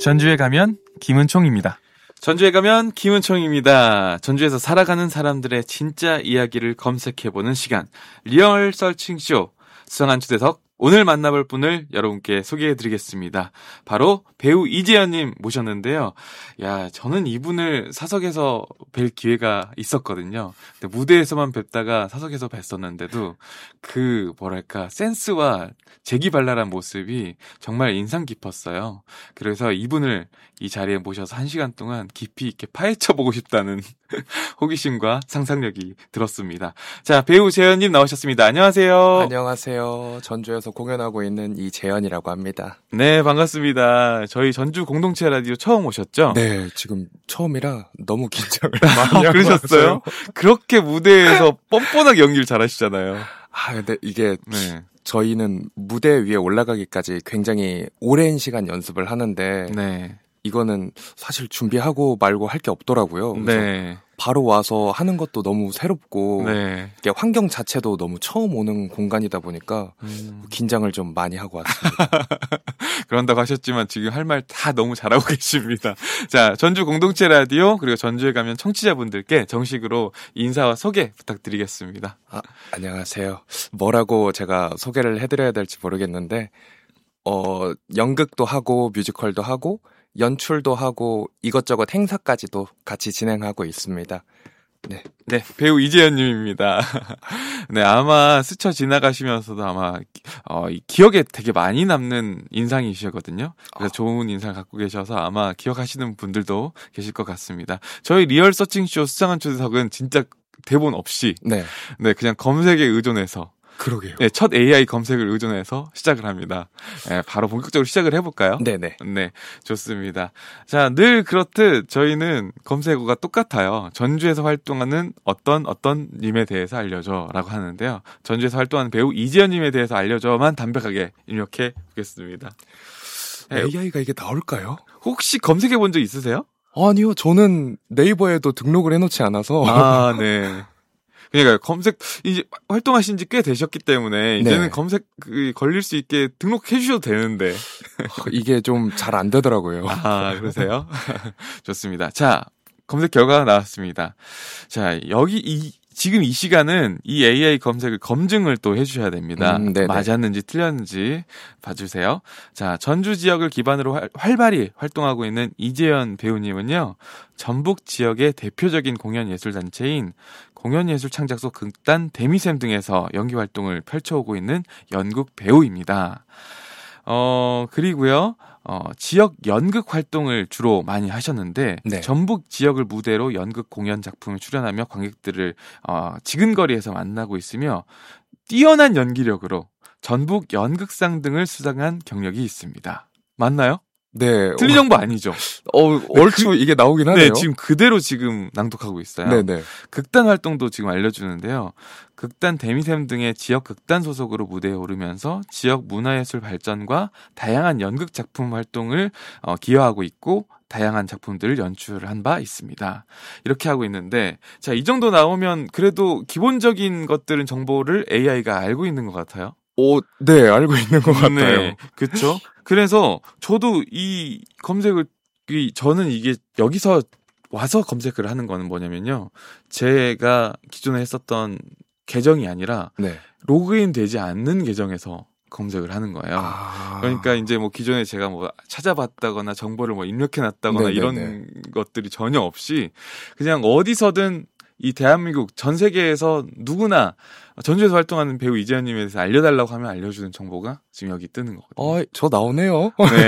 전주에 가면 김은총입니다. 전주에 가면 김은총입니다. 전주에서 살아가는 사람들의 진짜 이야기를 검색해보는 시간, 리얼 서칭쇼. 수상한 초대석, 오늘 만나볼 분을 여러분께 소개해드리겠습니다. 바로 배우 이재현님 모셨는데요. 야, 저는 이분을 사석에서 뵐 기회가 있었거든요. 근데 무대에서만 뵙다가 사석에서 뵀었는데도 센스와 재기발랄한 모습이 정말 인상 깊었어요. 그래서 이분을 이 자리에 모셔서 1시간 동안 깊이 있게 파헤쳐보고 싶다는 호기심과 상상력이 들었습니다. 자, 배우 재현님 나오셨습니다. 안녕하세요. 안녕하세요. 전주에서 공연하고 있는 이재현이라고 합니다. 네, 반갑습니다. 저희 전주 공동체 라디오 처음 오셨죠? 네, 지금 처음이라 너무 긴장을 많이 하고 그러셨어요? 왔어요. 그렇게 무대에서 뻔뻔하게 연기를 잘하시잖아요. 근데 이게 네. 저희는 무대 위에 올라가기까지 굉장히 오랜 시간 연습을 하는데 네. 이거는 사실 준비하고 말고 할 게 없더라고요. 네. 바로 와서 하는 것도 너무 새롭고 네. 이게 환경 자체도 너무 처음 오는 공간이다 보니까 긴장을 좀 많이 하고 왔습니다. 그런다고 하셨지만 지금 할 말 다 너무 잘하고 계십니다. 자, 전주 공동체 라디오 그리고 전주에 가면 청취자분들께 정식으로 인사와 소개 부탁드리겠습니다. 안녕하세요. 뭐라고 제가 소개를 해드려야 될지 모르겠는데 연극도 하고 뮤지컬도 하고 연출도 하고 이것저것 행사까지도 같이 진행하고 있습니다. 네. 네, 배우 이재현님입니다. 네, 아마 스쳐 지나가시면서도 아마, 기억에 되게 많이 남는 인상이시거든요. 그래서 좋은 인상을 갖고 계셔서 아마 기억하시는 분들도 계실 것 같습니다. 저희 리얼 서칭쇼 수상한 초대석은 진짜 대본 없이, 네, 그냥 검색에 의존해서, 그러게요. 네, 첫 AI 검색을 의존해서 시작을 합니다. 네, 바로 본격적으로 시작을 해볼까요? 네네. 네, 좋습니다. 자, 늘 그렇듯 저희는 검색어가 똑같아요. 전주에서 활동하는 어떤 님에 대해서 알려줘라고 하는데요. 전주에서 활동하는 배우 이재현님에 대해서 알려줘만 담백하게 입력해 보겠습니다. 네, AI가 이게 나올까요? 혹시 검색해 본 적 있으세요? 아니요, 저는 네이버에도 등록을 해놓지 않아서. 네. 그러니까 이제 활동하신 지 꽤 되셨기 때문에 이제는 검색 걸릴 수 있게 등록해 주셔도 되는데 이게 좀 잘 안 되더라고요. 그러세요? 좋습니다. 자, 검색 결과가 나왔습니다. 자, 지금 이 시간은 이 AI 검색을 검증을 또 해주셔야 됩니다. 맞았는지 틀렸는지 봐주세요. 자, 전주 지역을 기반으로 활발히 활동하고 있는 이재현 배우님은요, 전북 지역의 대표적인 공연예술단체인 공연예술창작소 극단 데미샘 등에서 연기 활동을 펼쳐오고 있는 연극 배우입니다. 그리고요, 지역 연극 활동을 주로 많이 하셨는데, 전북 지역을 무대로 연극 공연 작품을 출연하며 관객들을, 지근거리에서 만나고 있으며, 뛰어난 연기력으로 전북 연극상 등을 수상한 경력이 있습니다. 맞나요? 네. 틀린 정보 아니죠? 얼추 이게 나오긴 하네요. 네, 지금 그대로 지금 낭독하고 있어요. 네네. 극단 활동도 지금 알려주는데요. 극단 데미샘 등의 지역 극단 소속으로 무대에 오르면서 지역 문화예술 발전과 다양한 연극 작품 활동을 기여하고 있고, 다양한 작품들을 연출한 바 있습니다. 이렇게 하고 있는데, 자, 이 정도 나오면 그래도 기본적인 것들은 정보를 AI가 알고 있는 것 같아요. 네, 알고 있는 것 같아요. 네, 그렇죠. 그래서 저도 이 검색을, 저는 이게 여기서 와서 검색을 하는 거는 뭐냐면요, 제가 기존에 했었던 계정이 아니라 로그인 되지 않는 계정에서 검색을 하는 거예요. 그러니까 이제 뭐 기존에 제가 뭐 찾아봤다거나 정보를 뭐 입력해놨다거나 이런 것들이 전혀 없이 그냥 어디서든 이 대한민국 전 세계에서 누구나 전주에서 활동하는 배우 이재현님에 대해서 알려달라고 하면 알려주는 정보가 지금 여기 뜨는 거거든요. 저 나오네요. 네.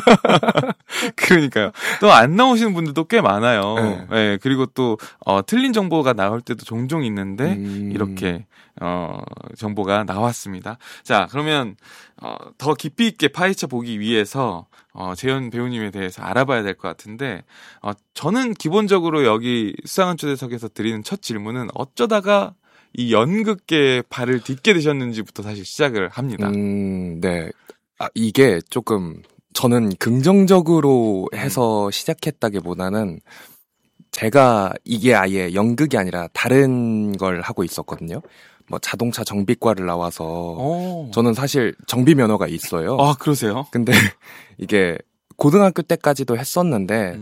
그러니까요. 또 안 나오시는 분들도 꽤 많아요. 네. 그리고 또 틀린 정보가 나올 때도 종종 있는데 이렇게 정보가 나왔습니다. 자, 그러면 더 깊이 있게 파헤쳐 보기 위해서 재현 배우님에 대해서 알아봐야 될 것 같은데, 저는 기본적으로 여기 수상한 초대석에서 드리는 첫 질문은 어쩌다가 이 연극계에 발을 딛게 되셨는지부터 사실 시작을 합니다. 네. 이게 조금 저는 긍정적으로 해서 시작했다기보다는 제가 이게 아예 연극이 아니라 다른 걸 하고 있었거든요. 뭐 자동차 정비과를 나와서 저는 사실 정비 면허가 있어요. 그러세요? 근데 이게 고등학교 때까지도 했었는데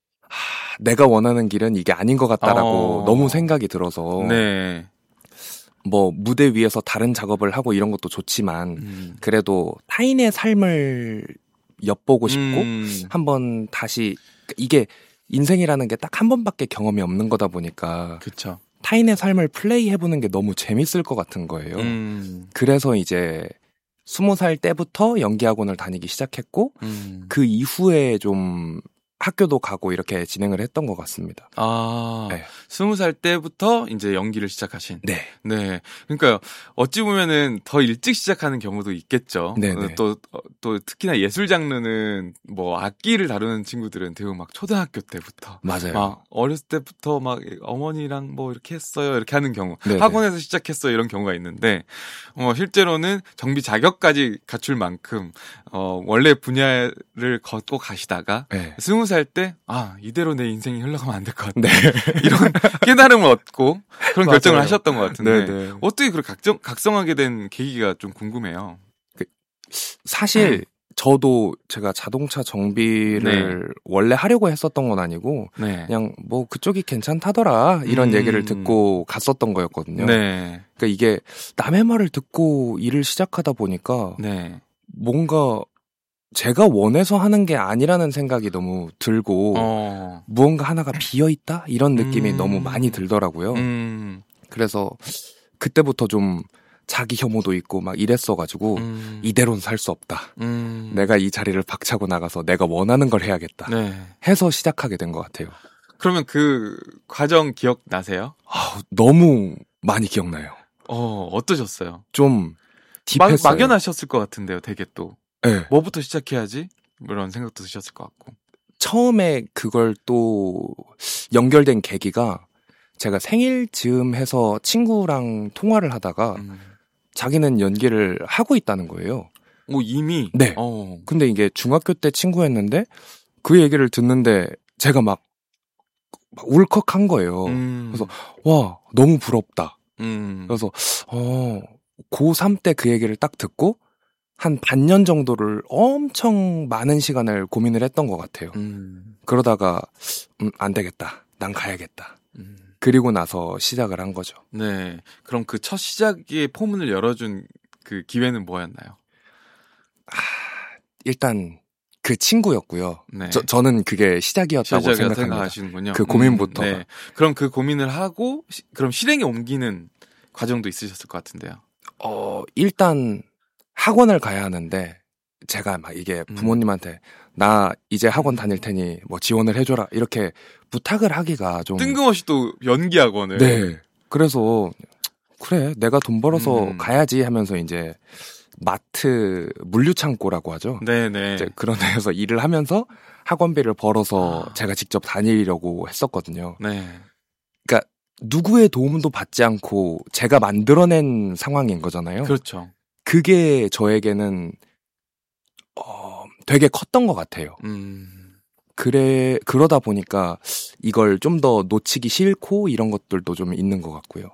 내가 원하는 길은 이게 아닌 것 같다라고 너무 생각이 들어서 네. 뭐 무대 위에서 다른 작업을 하고 이런 것도 좋지만 그래도 타인의 삶을 엿보고 싶고 한번 다시 이게 인생이라는 게 딱 한 번밖에 경험이 없는 거다 보니까 그쵸. 타인의 삶을 플레이해보는 게 너무 재밌을 것 같은 거예요. 그래서 이제 20살 때부터 연기학원을 다니기 시작했고 그 이후에 좀 학교도 가고 이렇게 진행을 했던 것 같습니다. 아, 네. 20살 때부터 이제 연기를 시작하신. 네. 네. 그러니까요, 어찌 보면은 더 일찍 시작하는 경우도 있겠죠. 네네. 또 특히나 예술 장르는 뭐 악기를 다루는 친구들은 대부분 막 초등학교 때부터. 맞아요. 막 어렸을 때부터 막 어머니랑 뭐 이렇게 했어요. 이렇게 하는 경우. 네네. 학원에서 시작했어요. 이런 경우가 있는데, 실제로는 정비 자격까지 갖출 만큼, 원래 분야를 걷고 가시다가, 네. 20살 때, 이대로 내 인생이 흘러가면 안 될 것 같네. 네. 이런 깨달음을 얻고 그런 맞아요. 결정을 하셨던 것 같은데, 네네. 어떻게 그렇게 각성하게 된 계기가 좀 궁금해요. 사실 저도 제가 자동차 정비를 원래 하려고 했었던 건 아니고 네. 그냥 뭐 그쪽이 괜찮다더라 이런 얘기를 듣고 갔었던 거였거든요. 네. 그러니까 이게 남의 말을 듣고 일을 시작하다 보니까 네. 뭔가 제가 원해서 하는 게 아니라는 생각이 너무 들고 무언가 하나가 비어있다? 이런 느낌이 너무 많이 들더라고요. 그래서 그때부터 좀 자기 혐오도 있고 막 이랬어가지고 이대로는 살 수 없다. 내가 이 자리를 박차고 나가서 내가 원하는 걸 해야겠다. 네. 해서 시작하게 된 것 같아요. 그러면 그 과정 기억나세요? 너무 많이 기억나요. 어떠셨어요? 좀 딥했어요. 막연하셨을 것 같은데요, 되게 또. 네. 뭐부터 시작해야지? 이런 생각도 드셨을 것 같고. 처음에 그걸 또 연결된 계기가 제가 생일 즈음 해서 친구랑 통화를 하다가 자기는 연기를 하고 있다는 거예요. 이미? 네. 근데 이게 중학교 때 친구였는데 그 얘기를 듣는데 제가 막 울컥한 거예요. 그래서 와 너무 부럽다. 그래서 고3 때 그 얘기를 딱 듣고 한 반년 정도를 엄청 많은 시간을 고민을 했던 것 같아요. 그러다가 안 되겠다. 난 가야겠다. 그리고 나서 시작을 한 거죠. 네. 그럼 그 첫 시작의 포문을 열어준 그 기회는 뭐였나요? 일단 그 친구였고요. 네. 저는 그게 시작이었다고 생각하시는군요. 그 고민부터. 네. 그럼 그 고민을 하고 그럼 실행에 옮기는 과정도 있으셨을 것 같은데요. 일단 학원을 가야 하는데 제가 막 이게 부모님한테 나 이제 학원 다닐 테니 뭐 지원을 해줘라 이렇게 부탁을 하기가 좀 뜬금없이 또 연기학원을. 네. 그래서 그래 내가 돈 벌어서 가야지 하면서 이제 마트 물류창고라고 하죠. 네네. 이제 그런 데서 일을 하면서 학원비를 벌어서 제가 직접 다니려고 했었거든요. 네. 그러니까 누구의 도움도 받지 않고 제가 만들어낸 상황인 거잖아요. 그렇죠. 그게 저에게는 되게 컸던 것 같아요. 그러다 보니까 이걸 좀 더 놓치기 싫고 이런 것들도 좀 있는 것 같고요.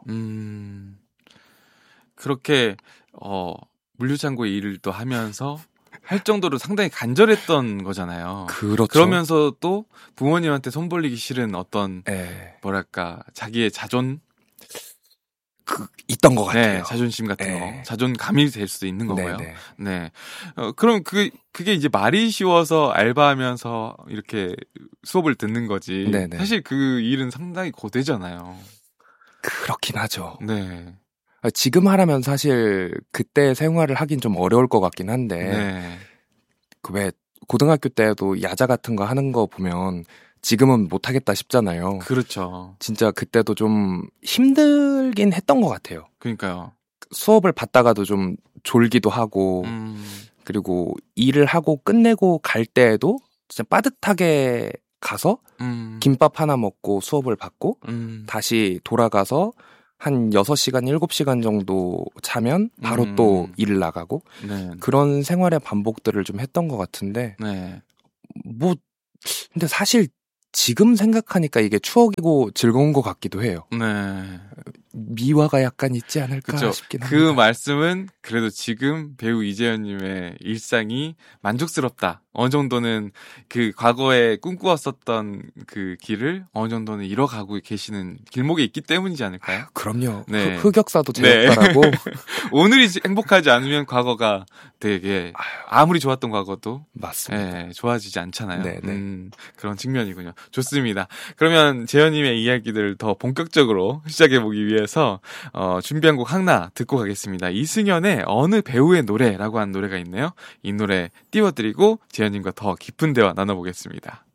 그렇게 물류창고 일을 또 하면서 할 정도로 상당히 간절했던 거잖아요. 그렇죠. 그러면서 또 부모님한테 손 벌리기 싫은 어떤 뭐랄까 자기의 자존 있던 것 같아요. 네, 자존심 같은 네. 거, 자존감이 될 수도 있는 거고요. 네네. 네. 그럼 그게 이제 말이 쉬워서 알바하면서 이렇게 수업을 듣는 거지. 네네. 사실 그 일은 상당히 고되잖아요. 그렇긴 하죠. 네. 지금 하라면 사실 그때 생활을 하긴 좀 어려울 것 같긴 한데 네. 그 왜 고등학교 때도 야자 같은 거 하는 거 보면 지금은 못하겠다 싶잖아요. 그렇죠. 진짜 그때도 좀 힘들긴 했던 것 같아요. 그러니까요. 수업을 받다가도 좀 졸기도 하고 그리고 일을 하고 끝내고 갈 때에도 진짜 빠듯하게 가서 김밥 하나 먹고 수업을 받고 다시 돌아가서 한 6시간, 7시간 정도 자면 바로 또 일을 나가고 네. 그런 생활의 반복들을 좀 했던 것 같은데 네. 근데 사실 지금 생각하니까 이게 추억이고 즐거운 것 같기도 해요. 네. 미화가 약간 있지 않을까 그쵸. 싶긴 그 합니다. 말씀은 그래도 지금 배우 이재현님의 일상이 만족스럽다. 어느 정도는 그 과거에 꿈꾸었었던 그 길을 어느 정도는 이뤄가고 계시는 길목에 있기 때문이지 않을까요? 그럼요. 네. 흑역사도 제 역사라고. 오늘이 행복하지 않으면 과거가 되게 아무리 좋았던 과거도 맞습니다. 좋아지지 않잖아요. 그런 측면이군요. 좋습니다. 그러면 재현님의 이야기들을 더 본격적으로 시작해보기 위해서 준비한 곡 하나 듣고 가겠습니다. 이승연의 어느 배우의 노래라고 하는 노래가 있네요. 이 노래 띄워드리고 재현님과 더 깊은 대화 나눠보겠습니다.